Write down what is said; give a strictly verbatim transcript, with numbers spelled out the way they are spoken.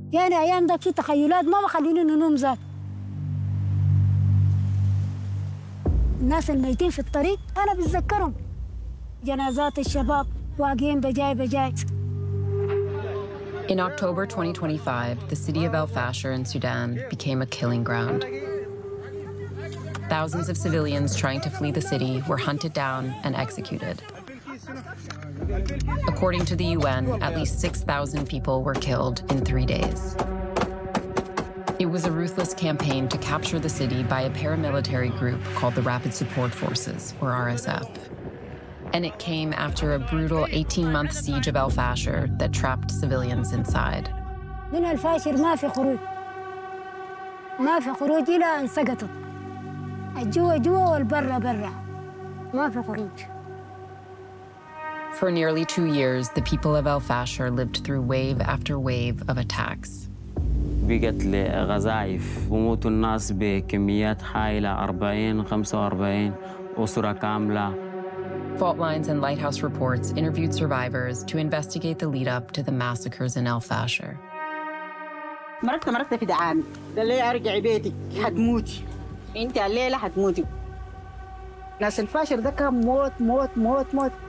يعني أيام ده في تخيلات ما بخليني ننوم ذات. الناس الميتين في الطريق أنا بتذكرهم، جنازات الشباب واقعين بجاي بجاي. In October twenty twenty-five, the city of El Fasher in Sudan became a killing ground. Thousands of civilians trying to flee the city were hunted down and executed. According to the U N, at least six thousand people were killed in three days. It was a ruthless campaign to capture the city by a paramilitary group called the Rapid Support Forces, or R S F. And it came after a brutal eighteen-month siege of El Fasher that trapped civilians inside. من الفاشر ما في خروج، ما في خروج إلى أن سقطت. الجوا جوا والبرة برا، ما في خروج. For nearly two years, the people of El Fasher lived through wave after wave of attacks. بقت لغزايف وموتوا الناس بكميات هائلة أربعين خمسة وأربعين أسرة كاملة. Fault Lines and Lighthouse Reports interviewed survivors to investigate the lead-up to the massacres in El Fasher. مرقت مرقت في دعامي، قال لي أرجعي بيتك حتموتي، أنت الليلة حتموتي. ناس الفاشر ده كان موت موت موت موت.